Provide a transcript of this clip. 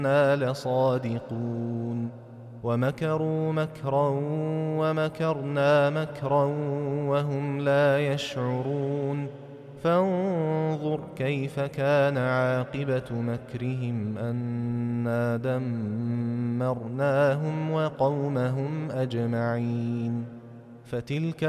إنا لصادقون ومكروا مكرا ومكرنا مكرا وهم لا يشعرون فانظر كيف كان عاقبة مكرهم أنا دمرناهم وقومهم أجمعين فتلك